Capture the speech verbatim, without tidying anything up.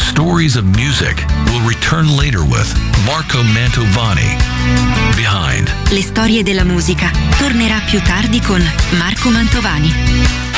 stories of music will return later with Marco Mantovani. Behind. Le storie della musica tornerà più tardi con Marco Mantovani.